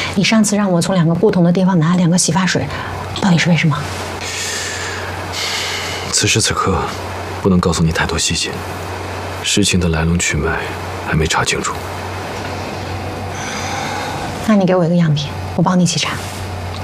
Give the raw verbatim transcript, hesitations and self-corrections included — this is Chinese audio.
你上次让我从两个不同的地方拿两个洗发水，到底是为什么？ 此时此刻，不能告诉你太多细节，事情的来龙去脉还没查清楚。 那你给我一个样品，我帮你一起查。